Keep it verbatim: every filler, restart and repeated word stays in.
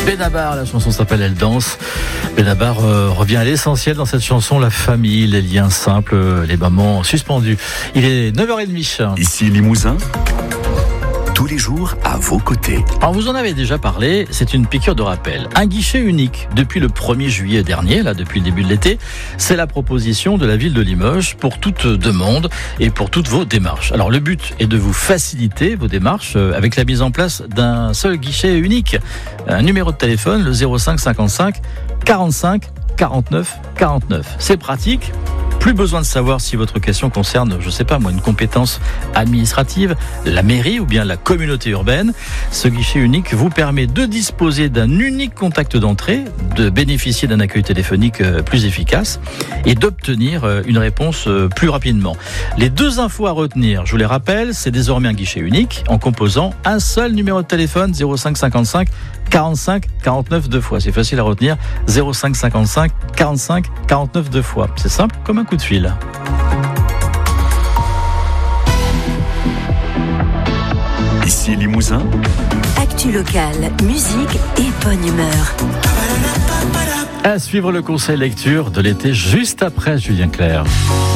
Benabar, la chanson s'appelle Elle danse. Benabar euh, revient à l'essentiel dans cette chanson, la famille, les liens simples, les moments suspendus. Il est neuf heures trente. Ici Limousin, tous les jours à vos côtés. Alors vous en avez déjà parlé, c'est une piqûre de rappel. Un guichet unique depuis le premier juillet dernier, là depuis le début de l'été, c'est la proposition de la ville de Limoges pour toute demande et pour toutes vos démarches. Alors le but est de vous faciliter vos démarches avec la mise en place d'un seul guichet unique. Un numéro de téléphone, le zéro cinq cinquante-cinq quarante-cinq quarante-neuf quarante-neuf. C'est pratique. Plus besoin de savoir si votre question concerne, je sais pas moi, une compétence administrative, la mairie ou bien la communauté urbaine. Ce guichet unique vous permet de disposer d'un unique contact d'entrée, de bénéficier d'un accueil téléphonique plus efficace et d'obtenir une réponse plus rapidement. Les deux infos à retenir, je vous les rappelle, c'est désormais un guichet unique en composant un seul numéro de téléphone, zéro cinq cinquante-cinq quarante-cinq quarante-neuf deux fois. C'est facile à retenir, zéro cinq cinquante-cinq quarante-cinq quarante-neuf deux fois. C'est simple comme un coup de fil. Ici Limousin. Actu locale, musique et bonne humeur. À suivre le conseil lecture de l'été juste après Julien Clerc.